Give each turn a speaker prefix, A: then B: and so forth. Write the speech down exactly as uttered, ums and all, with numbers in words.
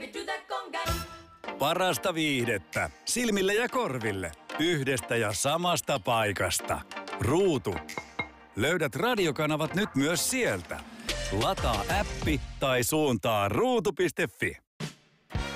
A: baby, do that conga.
B: Parasta viihdettä silmille ja korville yhdestä ja samasta paikasta. Ruutu. Löydät radiokanavat nyt myös sieltä. Lataa appi tai suuntaa ruutu piste fi.